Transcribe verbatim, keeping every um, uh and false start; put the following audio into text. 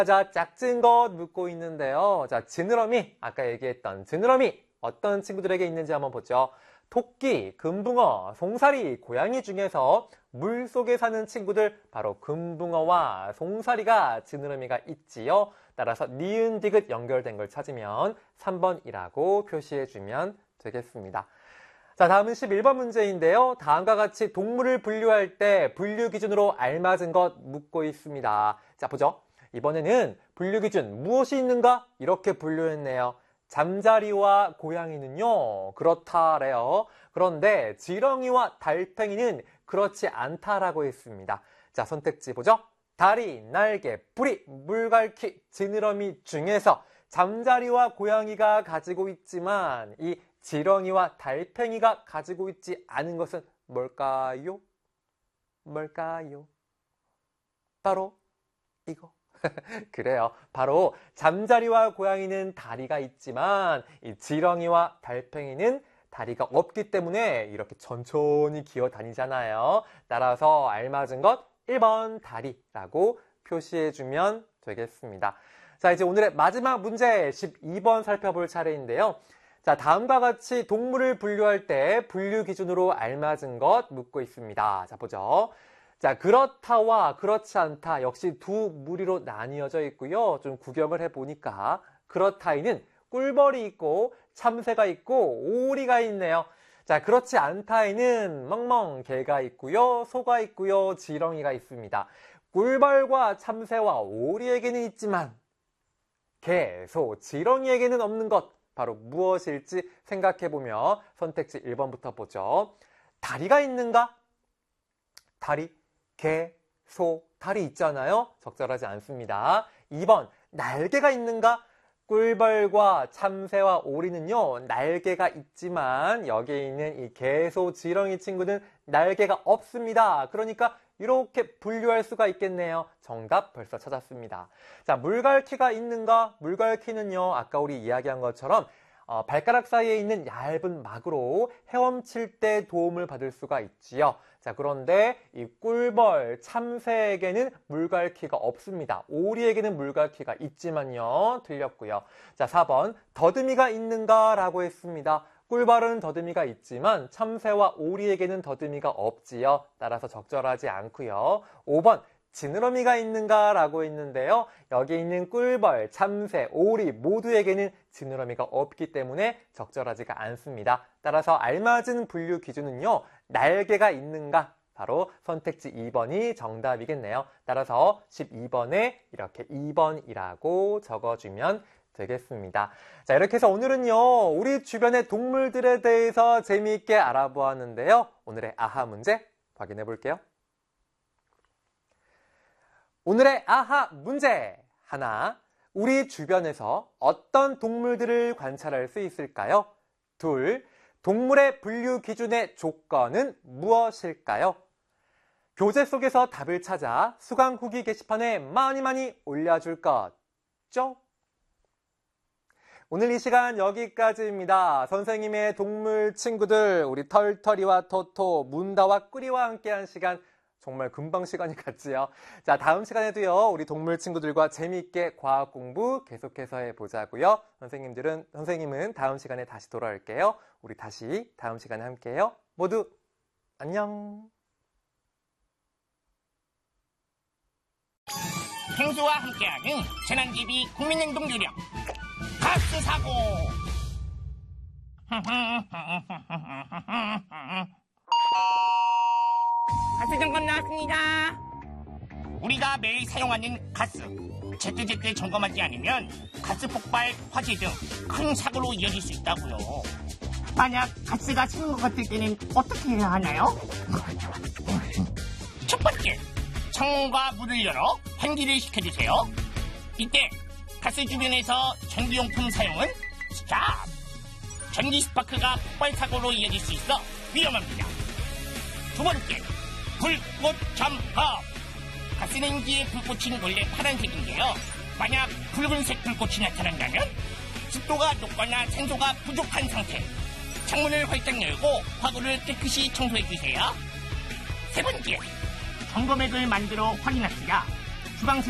자, 짝진 것 묻고 있는데요. 자, 지느러미, 아까 얘기했던 지느러미 어떤 친구들에게 있는지 한번 보죠. 토끼, 금붕어, 송사리, 고양이 중에서 물속에 사는 친구들 바로 금붕어와 송사리가 지느러미가 있지요. 따라서 니은 디귿 연결된 걸 찾으면 삼 번이라고 표시해주면 되겠습니다. 자, 다음은 십일 번 문제인데요. 다음과 같이 동물을 분류할 때 분류 기준으로 알맞은 것 묻고 있습니다. 자, 보죠. 이번에는 분류 기준 무엇이 있는가? 이렇게 분류했네요. 잠자리와 고양이는요, 그렇다래요. 그런데 지렁이와 달팽이는 그렇지 않다라고 했습니다. 자, 선택지 보죠. 다리, 날개, 뿌리, 물갈퀴, 지느러미 중에서 잠자리와 고양이가 가지고 있지만 이 지렁이와 달팽이가 가지고 있지 않은 것은 뭘까요? 뭘까요? 바로 이거. 그래요. 바로 잠자리와 고양이는 다리가 있지만 이 지렁이와 달팽이는 다리가 없기 때문에 이렇게 천천히 기어 다니잖아요. 따라서 알맞은 것 일 번 다리라고 표시해주면 되겠습니다. 자, 이제 오늘의 마지막 문제 십이 번 살펴볼 차례인데요. 자, 다음과 같이 동물을 분류할 때 분류 기준으로 알맞은 것 묻고 있습니다. 자, 보죠. 자, 그렇다와 그렇지 않다 역시 두 무리로 나뉘어져 있고요. 좀 구경을 해보니까 그렇다에는 꿀벌이 있고 참새가 있고 오리가 있네요. 자, 그렇지 않다에는 멍멍 개가 있고요. 소가 있고요. 지렁이가 있습니다. 꿀벌과 참새와 오리에게는 있지만 개, 소, 지렁이에게는 없는 것 바로 무엇일지 생각해보며 선택지 일 번부터 보죠. 다리가 있는가? 다리, 개, 소, 다리 있잖아요. 적절하지 않습니다. 이 번, 날개가 있는가? 꿀벌과 참새와 오리는요, 날개가 있지만 여기에 있는 이 개, 소, 지렁이 친구는 날개가 없습니다. 그러니까 이렇게 분류할 수가 있겠네요. 정답 벌써 찾았습니다. 자, 물갈퀴가 있는가? 물갈퀴는요, 아까 우리 이야기한 것처럼 어, 발가락 사이에 있는 얇은 막으로 헤엄칠 때 도움을 받을 수가 있지요. 자, 그런데 이 꿀벌, 참새에게는 물갈퀴가 없습니다. 오리에게는 물갈퀴가 있지만요. 틀렸고요. 자, 사 번 더듬이가 있는가? 라고 했습니다. 꿀벌은 더듬이가 있지만 참새와 오리에게는 더듬이가 없지요. 따라서 적절하지 않고요. 오 번 지느러미가 있는가? 라고 했는데요. 여기 있는 꿀벌, 참새, 오리 모두에게는 지느러미가 없기 때문에 적절하지가 않습니다. 따라서 알맞은 분류 기준은요. 날개가 있는가? 바로 선택지 이 번이 정답이겠네요. 따라서 십이 번에 이렇게 이 번이라고 적어주면 되겠습니다. 자, 이렇게 해서 오늘은요. 우리 주변의 동물들에 대해서 재미있게 알아보았는데요. 오늘의 아하 문제 확인해 볼게요. 오늘의 아하 문제 하나, 우리 주변에서 어떤 동물들을 관찰할 수 있을까요? 둘, 동물의 분류 기준의 조건은 무엇일까요? 교재 속에서 답을 찾아 수강 후기 게시판에 많이 많이 올려줄 거죠? 오늘 이 시간 여기까지입니다. 선생님의 동물 친구들, 우리 털털이와 토토, 문다와 꾸리와 함께한 시간 정말 금방 시간이 갔지요. 자, 다음 시간에도요, 우리 동물 친구들과 재미있게 과학 공부 계속해서 해보자고요. 선생님들은, 선생님은 다음 시간에 다시 돌아올게요. 우리 다시 다음 시간에 함께해요. 모두 안녕. 펭수와 함께하는 재난기비 국민행동 요령 가스 사고. 가스점검 나왔습니다. 우리가 매일 사용하는 가스, 제때제때 점검하지 않으면 가스 폭발, 화재 등 큰 사고로 이어질 수 있다고요. 만약 가스가 새는 것 같을 때는 어떻게 해야 하나요? 첫 번째, 창문과 문을 열어 환기를 시켜주세요. 이때 가스 주변에서 전기용품 사용은 스탑! 전기 스파크가 폭발 사고로 이어질 수 있어 위험합니다. 두 번째, 불꽃 점검. 가스레인지의 불꽃은 원래 파란색인데요. 만약 붉은색 불꽃이 나타난다면 습도가 높거나 산소가 부족한 상태. 창문을 활짝 열고 화구를 깨끗이 청소해주세요. 세 번째, 점검액을 만들어 확인합시다. 주방세